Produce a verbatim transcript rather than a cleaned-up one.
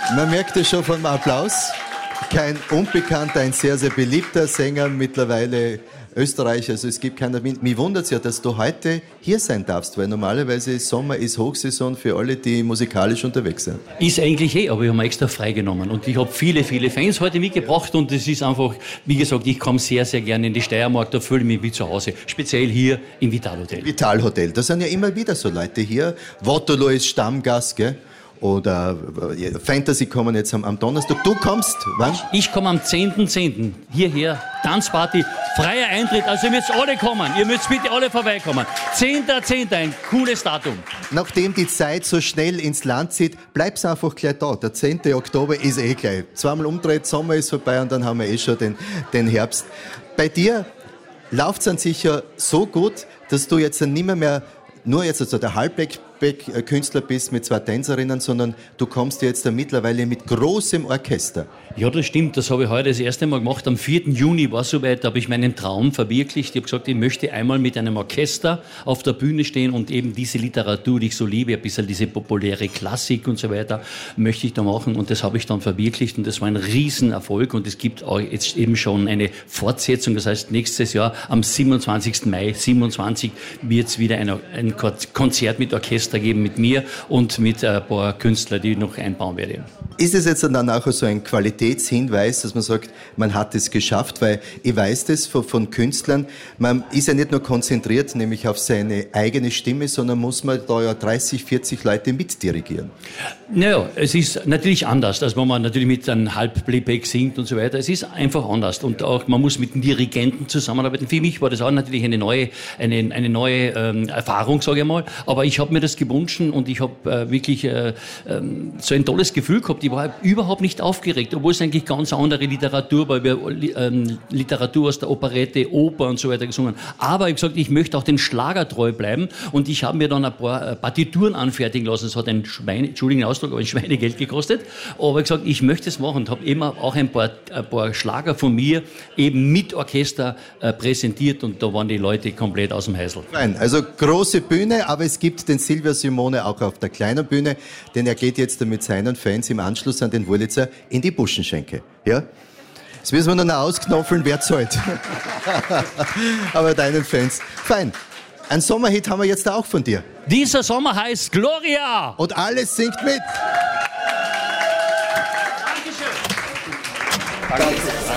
Man merkt es schon vom Applaus. Kein unbekannter, ein sehr, sehr beliebter Sänger, mittlerweile Österreich. Also es gibt keiner. Mich wundert es ja, dass du heute hier sein darfst, weil normalerweise Sommer ist Hochsaison für alle, die musikalisch unterwegs sind. Ist eigentlich eh, aber ich habe mir extra freigenommen. Und ich habe viele, viele Fans heute mitgebracht und es ist einfach, wie gesagt, ich komme sehr, sehr gerne in die Steiermark, da fühle ich mich wie zu Hause. Speziell hier im Vital Hotel. Vital Hotel, da sind ja immer wieder so Leute hier. Waterloo ist Stammgast, gell? Oder äh, Fantasy kommen jetzt am, am Donnerstag. Du kommst, wann? Ich komme am zehnten zehnten hierher, Tanzparty, freier Eintritt, also ihr müsst alle kommen, ihr müsst bitte alle vorbeikommen. zehnten zehnten ein cooles Datum. Nachdem die Zeit so schnell ins Land zieht, bleib's einfach gleich da. Der zehnten Oktober ist eh gleich. Zweimal umdreht, Sommer ist vorbei und dann haben wir eh schon den, den Herbst. Bei dir läuft's an sich ja so gut, dass du jetzt nicht mehr, mehr nur jetzt also der Halbback-Künstler bist mit zwei Tänzerinnen, sondern du kommst jetzt da mittlerweile mit großem Orchester. Ja, das stimmt. Das habe ich heute das erste Mal gemacht. Am vierten Juni war es soweit, da habe ich meinen Traum verwirklicht. Ich habe gesagt, ich möchte einmal mit einem Orchester auf der Bühne stehen und eben diese Literatur, die ich so liebe, ein bisschen diese populäre Klassik und so weiter, möchte ich da machen. Und das habe ich dann verwirklicht und das war ein Riesenerfolg. Und es gibt auch jetzt eben schon eine Fortsetzung. Das heißt, nächstes Jahr am siebenundzwanzigsten Mai siebenundzwanzig wird es wieder ein, ein Konzert mit Orchester geben, mit mir und mit ein paar Künstlern, die ich noch einbauen werde. Ist es jetzt dann auch so ein Qualitätshinweis, dass man sagt, man hat es geschafft? Weil ich weiß das von, von Künstlern, man ist ja nicht nur konzentriert, nämlich auf seine eigene Stimme, sondern muss man da ja dreißig, vierzig Leute mitdirigieren. Naja, es ist natürlich anders, als wenn man natürlich mit einem Halbplayback singt und so weiter. Es ist einfach anders und auch man muss mit den Dirigenten zusammenarbeiten. Für mich war das auch natürlich eine neue, eine, eine neue ähm, Erfahrung, sage ich mal. Aber ich habe mir das gewünscht und ich habe äh, wirklich äh, äh, so ein tolles Gefühl gehabt. Ich war überhaupt nicht aufgeregt, obwohl es eigentlich ganz andere Literatur war, über ähm, Literatur aus der Operette, Oper und so weiter gesungen. Aber ich habe gesagt, ich möchte auch den Schlager treu bleiben und ich habe mir dann ein paar äh, Partituren anfertigen lassen. Es hat ein Schweine, Entschuldigung den Ausdruck, aber ein Schweinegeld gekostet. Aber ich habe gesagt, ich möchte es machen und habe immer auch ein paar, ein paar Schlager von mir eben mit Orchester äh, präsentiert und da waren die Leute komplett aus dem Häusl. Nein, also große Bühne, aber es gibt den Silvio Simone auch auf der kleinen Bühne, denn er geht jetzt mit seinen Fans im Anschluss an den Wurlitzer in die Buschenschenke. Ja? Jetzt müssen wir nur noch ausknopfeln, wer zahlt. Aber deinen Fans. Fein. Ein Sommerhit haben wir jetzt auch von dir. Dieser Sommer heißt Gloria. Und alles singt mit. Dankeschön. Danke.